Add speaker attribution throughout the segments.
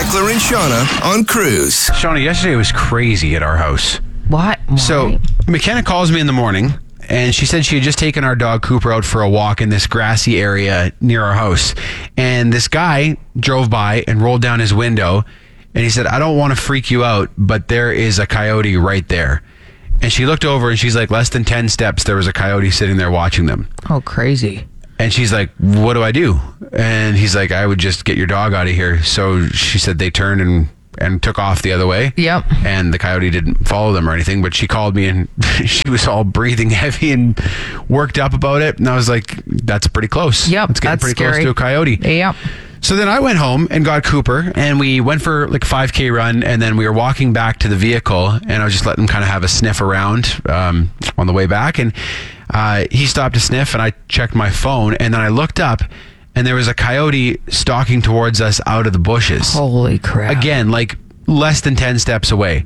Speaker 1: Mackler and Shauna on Cruise.
Speaker 2: Shauna, yesterday was crazy at our house.
Speaker 3: What? Why?
Speaker 2: So, McKenna calls me in the morning, and she said she had just taken our dog Cooper out for a walk in this grassy area near our house. And this guy drove by and rolled down his window, and he said, I don't want to freak you out, but there is a coyote right there. And she looked over, and she's like, less than 10 steps, there was a coyote sitting there watching them.
Speaker 3: Oh, crazy.
Speaker 2: And she's like, what do I do? And he's like, I would just get your dog out of here. So she said they turned and took off the other way.
Speaker 3: Yep.
Speaker 2: And the coyote didn't follow them or anything, but she called me and she was all breathing heavy and worked up about it. And I was like, that's pretty close.
Speaker 3: Yep.
Speaker 2: It's getting
Speaker 3: That's
Speaker 2: pretty
Speaker 3: scary.
Speaker 2: close to a coyote.
Speaker 3: Yep.
Speaker 2: So then I went home and got Cooper, and we went for like a 5K run, and then we were walking back to the vehicle, and I was just letting him kind of have a sniff around on the way back. And he stopped to sniff, and I checked my phone, and then I looked up, and there was a coyote stalking towards us out of the bushes.
Speaker 3: Holy crap.
Speaker 2: Again, like less than 10 steps away.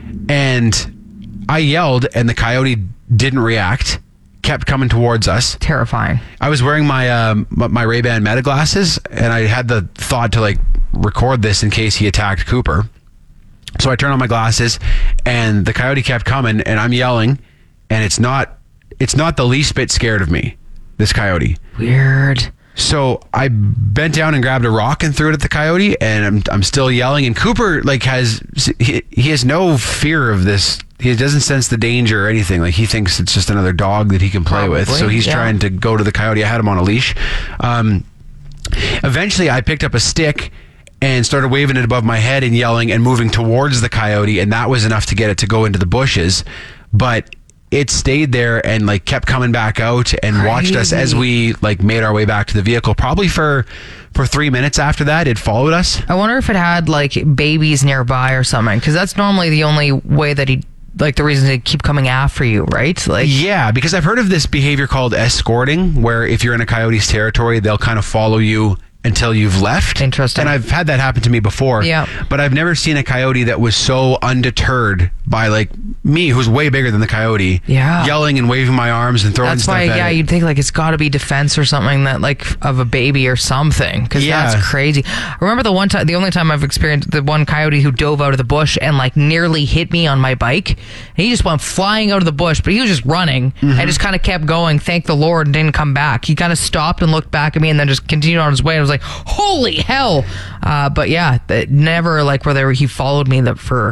Speaker 2: And I yelled, and the coyote didn't react, kept coming towards us.
Speaker 3: Terrifying.
Speaker 2: I was wearing my Ray-Ban Meta glasses, and I had the thought to like record this in case he attacked Cooper. So I turned on my glasses, and the coyote kept coming, and I'm yelling, and it's not the least bit scared of me, this coyote.
Speaker 3: Weird.
Speaker 2: So I bent down and grabbed a rock and threw it at the coyote, and I'm still yelling. And Cooper he has no fear of this. He doesn't sense the danger or anything. Like he thinks it's just another dog that he can play with. So he's trying to go to the coyote. I had him on a leash. Eventually, I picked up a stick and started waving it above my head and yelling and moving towards the coyote, and that was enough to get it to go into the bushes. But it stayed there and like kept coming back out and watched us as we like made our way back to the vehicle. Probably for 3 minutes after that, it followed us.
Speaker 3: I wonder if it had like babies nearby or something, because that's normally the only way that he, like the reason to keep coming after you, right? Like,
Speaker 2: yeah, because I've heard of this behavior called escorting, where if you're in a coyote's territory, they'll kind of follow you until you've left.
Speaker 3: Interesting.
Speaker 2: And I've had that happen to me before.
Speaker 3: Yeah.
Speaker 2: But I've never seen a coyote that was so undeterred by like me, who's way bigger than the coyote.
Speaker 3: Yeah.
Speaker 2: Yelling and waving my arms and throwing
Speaker 3: that's
Speaker 2: stuff
Speaker 3: why,
Speaker 2: at it.
Speaker 3: you'd think like it's got to be defense or something that like of a baby or something, because that's crazy. I remember the only time I've experienced the one coyote who dove out of the bush and like nearly hit me on my bike. And he just went flying out of the bush, but he was just running and just kind of kept going. Thank the Lord, and didn't come back. He kind of stopped and looked back at me and then just continued on his way. I was like, holy hell. But yeah, never like where he followed me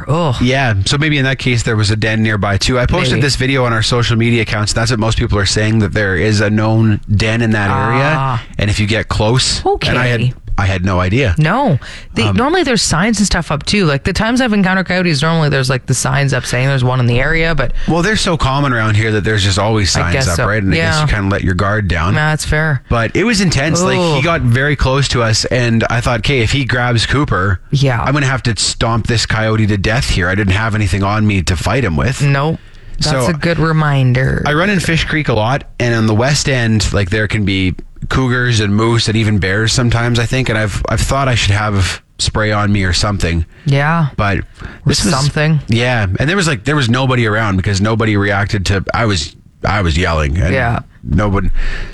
Speaker 2: Yeah, so maybe in that case there was a den nearby too. I posted this video on our social media accounts. That's what most people are saying, that there is a known den in that area, and if you get close.
Speaker 3: Okay.
Speaker 2: And I had no idea.
Speaker 3: No. Normally there's signs and stuff up too. Like the times I've encountered coyotes, normally there's like the signs up saying there's one in the area, but...
Speaker 2: Well, they're so common around here that there's just always signs up, right? And I guess you kind of let your guard down.
Speaker 3: Nah, that's fair.
Speaker 2: But it was intense.
Speaker 3: Ooh.
Speaker 2: Like he got very close to us, and I thought, okay, if he grabs Cooper, I'm going to have to stomp this coyote to death here. I didn't have anything on me to fight him with.
Speaker 3: Nope. That's a good reminder.
Speaker 2: I run in Fish Creek a lot, and on the west end, like there can be cougars and moose and even bears sometimes, I think, and I've thought I should have spray on me or something.
Speaker 3: Yeah.
Speaker 2: But this was
Speaker 3: something.
Speaker 2: Yeah. And there was nobody around because nobody reacted to I was yelling, and nobody.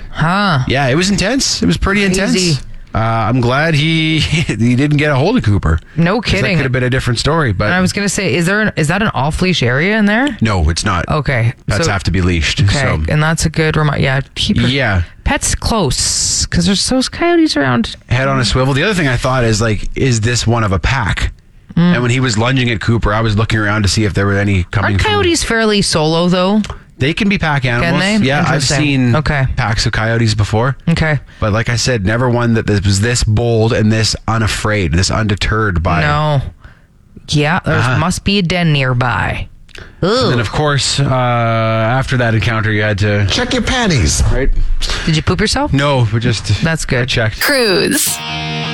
Speaker 2: Yeah, it was intense. It was pretty intense. I'm glad he didn't get a hold of Cooper.
Speaker 3: No kidding.
Speaker 2: That could have been a different story. But
Speaker 3: I was going to say, is that an off-leash area in there?
Speaker 2: No, it's not.
Speaker 3: Okay.
Speaker 2: Pets have to be leashed.
Speaker 3: Okay,
Speaker 2: so.
Speaker 3: And that's a good reminder. Yeah, keep your pets close, because there's those coyotes around.
Speaker 2: Head on a swivel. The other thing I thought is, like, is this one of a pack? And when he was lunging at Cooper, I was looking around to see if there were any coming.
Speaker 3: Aren't coyotes fairly solo, though?
Speaker 2: They can be pack animals.
Speaker 3: Can they?
Speaker 2: Yeah, I've seen packs of coyotes before.
Speaker 3: Okay.
Speaker 2: But like I said, never one that was this bold and this unafraid, this undeterred by...
Speaker 3: No. Yeah, there must be a den nearby.
Speaker 2: And then, of course, after that encounter, you had to...
Speaker 1: Check your panties.
Speaker 2: Right?
Speaker 3: Did you poop yourself?
Speaker 2: No, but just...
Speaker 3: That's good.
Speaker 2: I checked.
Speaker 4: Cruise.